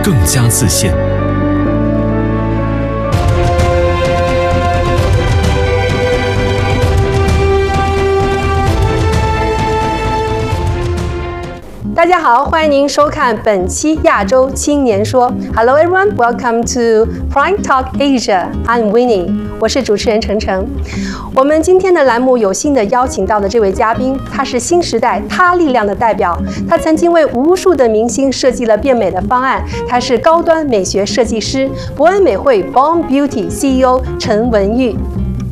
更加自信。 大家好，欢迎您收看本期亚洲青年说。Hello everyone, welcome to Prime Talk Asia. I'm Winnie， 我是主持人程程。我们今天的栏目有幸的邀请到的这位嘉宾，他是新时代他力量的代表，他曾经为无数的明星设计了变美的方案，他是高端美学设计师，伯恩美会 Born Beauty CEO 陈文玉。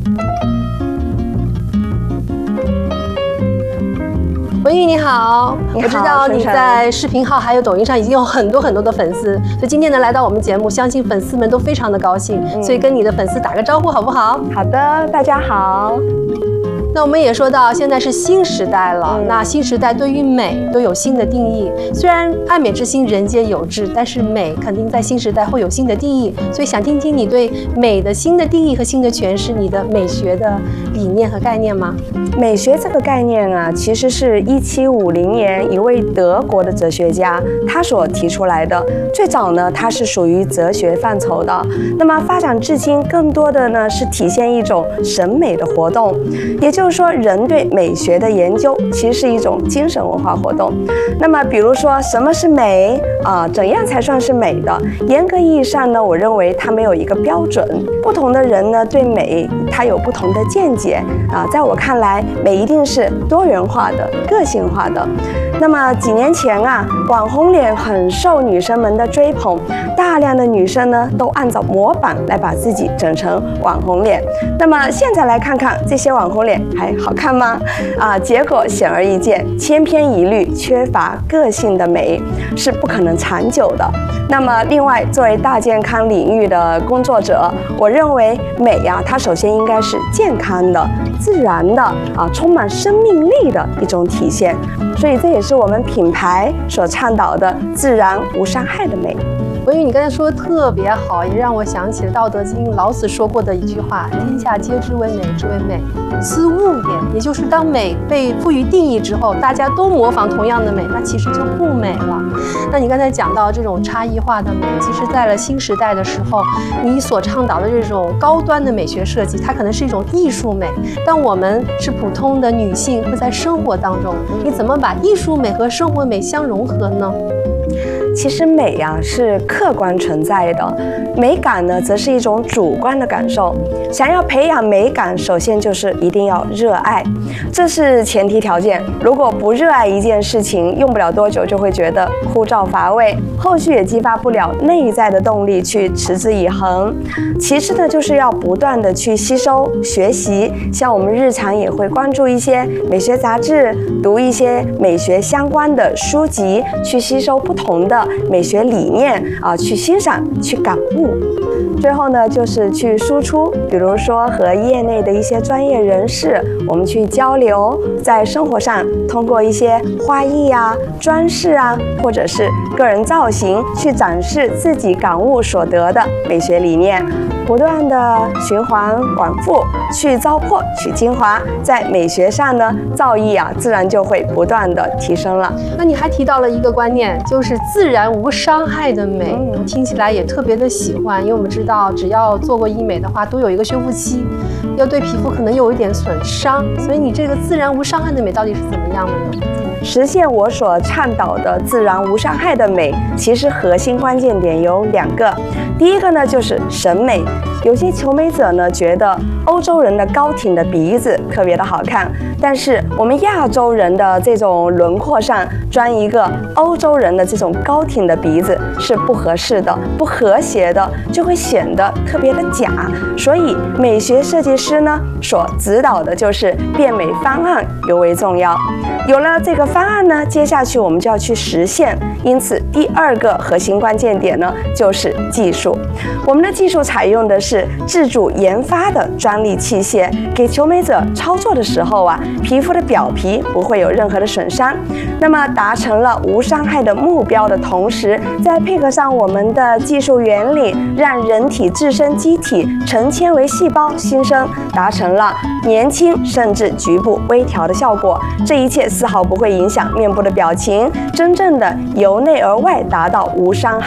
文玉你好，我知道你在视频号还有抖音上已经有很多的粉丝，所以今天呢来到我们节目，相信粉丝们都非常的高兴，所以跟你的粉丝打个招呼好不好？ 好的，大家好。 那我们也说到，现在是新时代了。那新时代对于美都有新的定义。虽然爱美之心人皆有之，但是美肯定在新时代会有新的定义。所以想听听你对美的新的定义和新的诠释，你的美学的理念和概念吗？ 美学这个概念啊，其实是1750年一位德国的哲学家他所提出来的。最早呢，它是属于哲学范畴的。那么发展至今，更多的呢是体现一种审美的活动。也就是说，人对美学的研究其实是一种精神文化活动。那么，比如说什么是美啊？怎样才算是美的？严格意义上呢，我认为它没有一个标准。不同的人呢，对美他有不同的见解啊。在我看来，美一定是多元化的、个性化的。那么几年前啊，网红脸很受女生们的追捧，大量的女生呢都按照模板来把自己整成网红脸。那么现在来看看这些网红脸还好看吗？结果显而易见，千篇一律、缺乏个性的美是不可能长久的。那么另外，作为大健康领域的工作者，我认为美呀，它首先应该是健康的、自然的充满生命力的一种体现。所以这也是我们品牌所倡导的自然无伤害的美。 文宇，你刚才说的特别好，也让我想起了《道德经》老子说过的一句话：“天下皆知为美之为美，斯物也。”也就是当美被赋予定义之后，大家都模仿同样的美，那其实就不美了。那你刚才讲到这种差异化的美，其实在了新时代的时候，你所倡导的这种高端的美学设计，它可能是一种艺术美。当我们是普通的女性，会在生活当中，你怎么把艺术美和生活美相融合呢？ 其实美呀是客观存在的，美感呢则是一种主观的感受。想要培养美感，首先就是一定要热爱，这是前提条件。如果不热爱一件事情，用不了多久就会觉得枯燥乏味，后续也激发不了内在的动力去持之以恒。其次呢，就是要不断的去吸收学习，像我们日常也会关注一些美学杂志，读一些美学相关的书籍，去吸收不同的美学理念去欣赏、去感悟。最后呢，就是去输出，比如说和业内的一些专业人士，我们去交流，在生活上通过一些花艺装饰或者是个人造型，去展示自己感悟所得的美学理念，不断的循环往复，去糟粕、取精华，在美学上呢，造诣自然就会不断的提升了。 那你还提到了一个观念，就是自然无伤害的美，听起来也特别的喜欢，因为我们知道，只要做过医美的话，都有一个修复期，要对皮肤可能有一点损伤，所以你这个自然无伤害的美到底是怎么样的呢？ 实现我所倡导的自然无伤害的美，其实核心关键点有2个。第一个呢，就是审美。有些求美者呢，觉得欧洲人的高挺的鼻子特别的好看，但是我们亚洲人的这种轮廓上装一个欧洲人的这种高挺的鼻子是不合适的、不和谐的，就会显得特别的假。所以美学设计师呢，所指导的就是变美方案尤为重要。有了这个方案呢，接下去我们就要去实现。因此，第2个核心关键点呢，就是技术。我们的技术采用的是自主研发的专利器械，给求美者操作的时候皮肤的表皮不会有任何的损伤。那么达成了无伤害的目标的同时，再配合上我们的技术原理，让人体自身机体成纤维细胞新生，达成了年轻甚至局部微调的效果。这一切丝毫不会影响面部的表情，真正的由内而外达到无伤害。